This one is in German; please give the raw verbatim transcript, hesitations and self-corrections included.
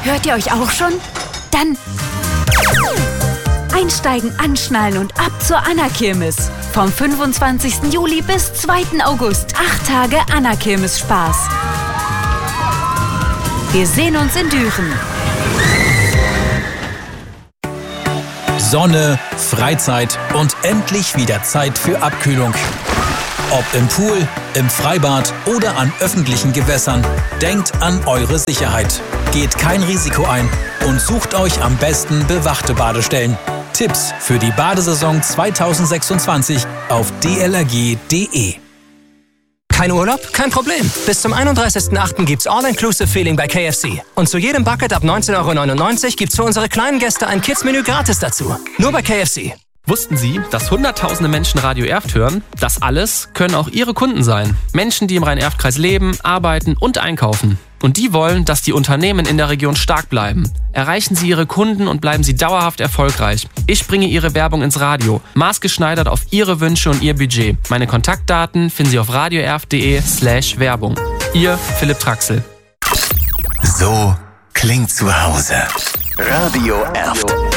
Hört ihr euch auch schon? Dann einsteigen, anschnallen und ab zur Anna-Kirmes. Vom fünfundzwanzigsten Juli bis zweiten August. Acht Tage Anna-Kirmes-Spaß. Wir sehen uns in Düren. Sonne, Freizeit und endlich wieder Zeit für Abkühlung. Ob im Pool, im Freibad oder an öffentlichen Gewässern, denkt an eure Sicherheit. Geht kein Risiko ein und sucht euch am besten bewachte Badestellen. Tipps für die Badesaison zweitausendsechsundzwanzig auf d l r g punkt d e. Kein Urlaub? Kein Problem. Bis zum einunddreißigsten achten gibt's All-Inclusive-Feeling bei K F C. Und zu jedem Bucket ab neunzehn Euro neunundneunzig gibt's für unsere kleinen Gäste ein Kids-Menü gratis dazu. Nur bei K F C. Wussten Sie, dass hunderttausende Menschen Radio Erft hören? Das alles können auch Ihre Kunden sein. Menschen, die im Rhein-Erft-Kreis leben, arbeiten und einkaufen. Und die wollen, dass die Unternehmen in der Region stark bleiben. Erreichen Sie Ihre Kunden und bleiben Sie dauerhaft erfolgreich. Ich bringe Ihre Werbung ins Radio, maßgeschneidert auf Ihre Wünsche und Ihr Budget. Meine Kontaktdaten finden Sie auf radioerft.de slash Werbung. Ihr Philipp Traxel. So klingt zu Hause. Radio Erft.